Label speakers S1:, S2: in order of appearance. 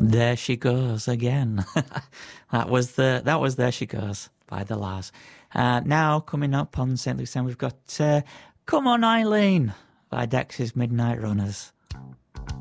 S1: There She Goes again. that was There She Goes by the La's. Now coming up on St. Luke's Sound, we've got Come On Eileen by Dexys Midnight Runners.